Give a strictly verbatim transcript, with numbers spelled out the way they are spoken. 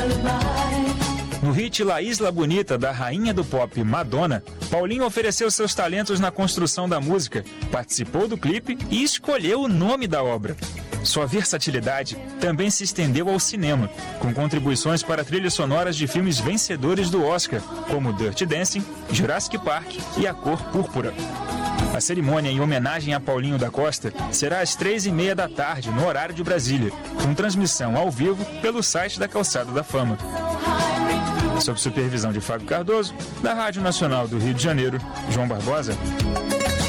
No hit La Isla Bonita, da rainha do pop Madonna, Paulinho ofereceu seus talentos na construção da música, participou do clipe e escolheu o nome da obra. Sua versatilidade também se estendeu ao cinema, com contribuições para trilhas sonoras de filmes vencedores do Oscar, como Dirty Dancing, Jurassic Park e A Cor Púrpura. A cerimônia em homenagem a Paulinho da Costa será às três e meia da tarde, no horário de Brasília, com transmissão ao vivo pelo site da Calçada da Fama. Sob supervisão de Fábio Cardoso, da Rádio Nacional do Rio de Janeiro, João Barbosa.